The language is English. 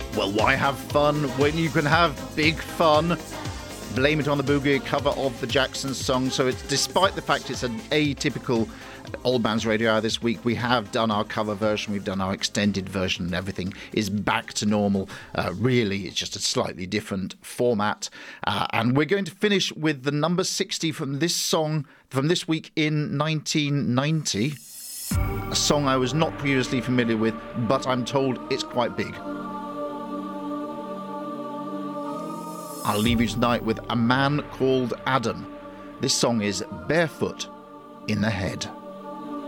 Well, why have fun when you can have big fun? Blame It on the Boogie, a cover of the Jacksons song. So it's, despite the fact it's an atypical Old Man's Radio Hour this week, we have done our cover version, we've done our extended version, and everything is back to normal. Really, it's just a slightly different format. And we're going to finish with the number 60 from this song from this week in 1990. A song I was not previously familiar with, but I'm told it's quite big. I'll leave you tonight with A Man Called Adam. This song is Barefoot in the Head.